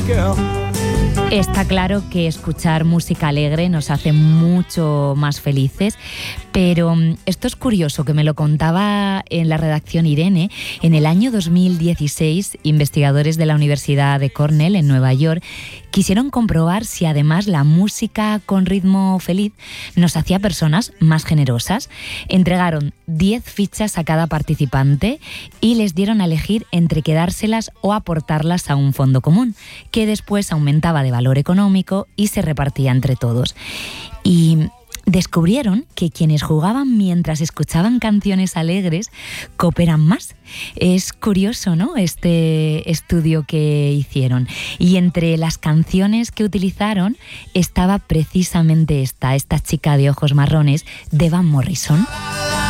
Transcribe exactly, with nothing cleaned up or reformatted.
Está claro que escuchar música alegre nos hace mucho más felices, pero esto es curioso, que me lo contaba en la redacción Irene. En el año dos mil dieciséis, investigadores de la Universidad de Cornell en Nueva York quisieron comprobar si además la música con ritmo feliz nos hacía personas más generosas. Entregaron diez fichas a cada participante y les dieron a elegir entre quedárselas o aportarlas a un fondo común, que después aumentaba de valor económico y se repartía entre todos. Y descubrieron que quienes jugaban mientras escuchaban canciones alegres cooperan más. Es curioso, ¿no?, este estudio que hicieron. Y entre las canciones que utilizaron estaba precisamente esta, esta chica de ojos marrones de Van Morrison.